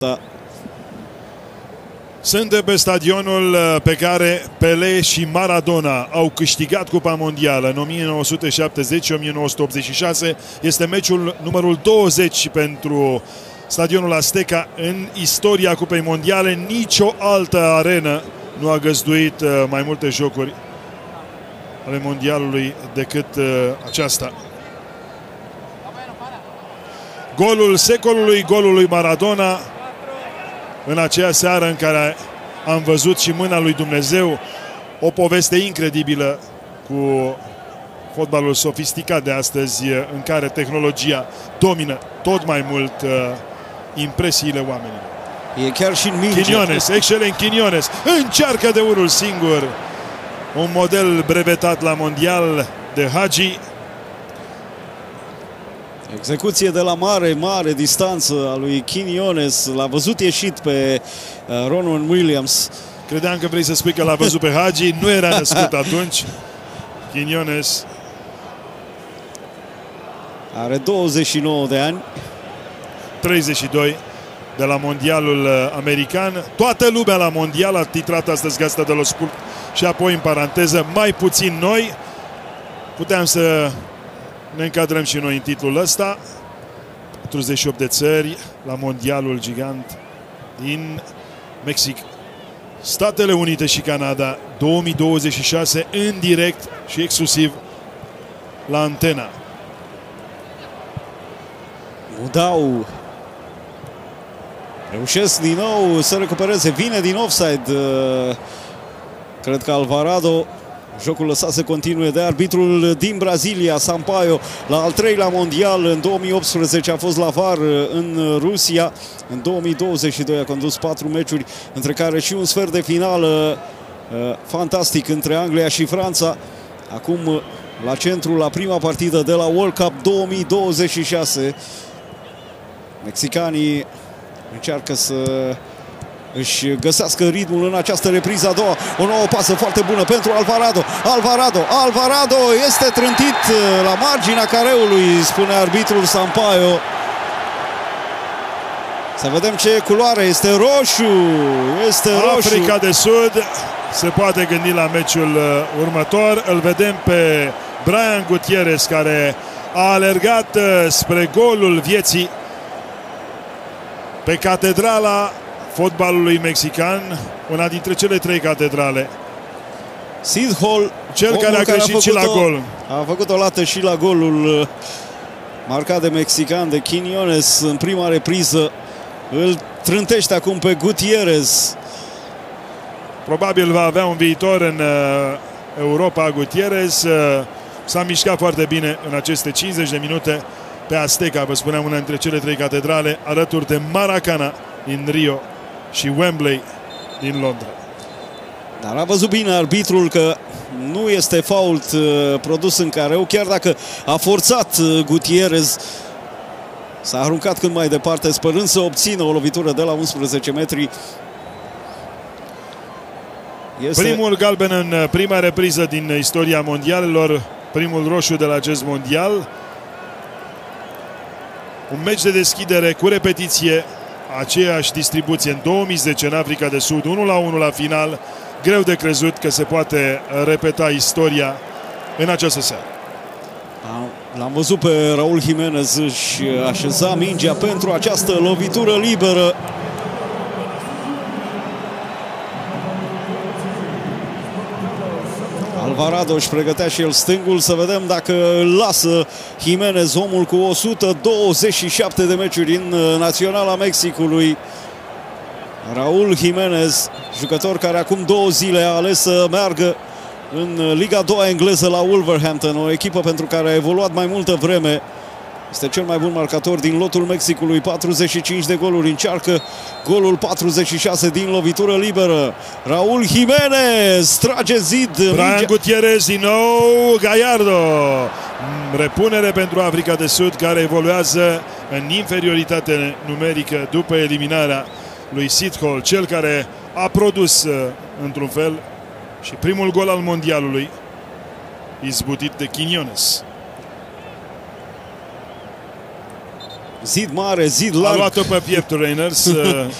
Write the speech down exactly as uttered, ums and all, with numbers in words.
Da. Suntem pe stadionul pe care Pelé și Maradona au câștigat Cupa Mondială în o mie nouă sute șaptezeci și o mie nouă sute optzeci și șase. Este meciul numărul douăzeci pentru stadionul Azteca în istoria Cupei Mondiale. Nicio altă arenă nu a găzduit mai multe jocuri ale mondialului decât aceasta. Golul secolului, golul lui Maradona, în aceea seară în care am văzut și mâna lui Dumnezeu, o poveste incredibilă cu fotbalul sofisticat de astăzi, în care tehnologia domină tot mai mult uh, impresiile oamenilor. E chiar și în minge. Quinones, excelent Quinones, încearcă de unul singur, un model brevetat la mondial de Hagi. Execuție de la mare, mare distanță a lui Quinones. L-a văzut ieșit pe uh, Ronwen Williams. Credeam că vrei să spui că l-a văzut pe Hagi. Nu era născut atunci. Quinones are douăzeci și nouă de ani. treizeci și doi de la mondialul american. Toată lumea la mondial a titrat astăzi Gazeta dello Sport și apoi în paranteză mai puțin noi. Puteam să ne încadrăm și noi în titlul ăsta. patruzeci și opt de țări la mondialul gigant din Mexic, Statele Unite și Canada două mii douăzeci și șase, în direct și exclusiv la Antena. Mudau reușesc din nou să recupereze. Vine din offside. Cred că Alvarado. Jocul lăsat să continue de arbitrul din Brazilia, Sampaio, la al treilea mondial. În două mii optsprezece a fost la V A R în Rusia. În două mii douăzeci și doi a condus patru meciuri, între care și un sfert de finală uh, fantastic între Anglia și Franța. Acum la centru, la prima partidă de la World Cup două mii douăzeci și șase. Mexicanii încearcă să își găsească ritmul în această repriză a doua. O nouă pasă foarte bună pentru Alvarado. Alvarado, Alvarado este trântit la marginea careului, spune arbitrul Sampaio. Să vedem ce culoare. Este roșu. Este roșu. Africa de Sud se poate gândi la meciul următor. Îl vedem pe Brian Gutierrez, care a alergat spre golul vieții pe catedrala fotbalului mexican, una dintre cele trei catedrale. Sid Hall, cel care a greșit și la gol. A făcut o lată și la golul marcat de mexican, de Quinones, în prima repriză. Îl trântește acum pe Gutierrez. Probabil va avea un viitor în Europa Gutierrez. S-a mișcat foarte bine în aceste cincizeci de minute pe Azteca, vă spuneam, una dintre cele trei catedrale, alături de Maracana din Rio și Wembley din Londra. Dar a văzut bine arbitrul că nu este fault uh, produs în careu, chiar dacă a forțat uh, Gutierrez. S-a aruncat cât mai departe, sperând să obțină o lovitură de la unsprezece metri. Este primul galben în prima repriză din istoria mondialelor, primul roșu de la acest mondial. Un meci de deschidere cu repetiție, aceeași distribuție în două mii zece în Africa de Sud, unu la unu la final. Greu de crezut că se poate repeta istoria în această seară. L-am văzut pe Raul Jimenez își așeza mingea pentru această lovitură liberă. Alvarado își pregătea și el stângul. Să vedem dacă îl lasă Jimenez, omul cu o sută douăzeci și șapte de meciuri în Naționala Mexicului. Raul Jimenez, jucător care acum două zile a ales să meargă în Liga a doua engleză la Wolverhampton, o echipă pentru care a evoluat mai multă vreme. Este cel mai bun marcator din lotul Mexicului, patruzeci și cinci de goluri. Încearcă golul patruzeci și șase din lovitură liberă. Raul Jimenez trage zid. Brian mingea... Gutierrez din nou. Gallardo. Repunere pentru Africa de Sud, care evoluează în inferioritate numerică după eliminarea lui Sid Hall, cel care a produs într-un fel și primul gol al mondialului, izbutit de Quinones. Zid mare, zid A larg. luat-o pe piept Reiners.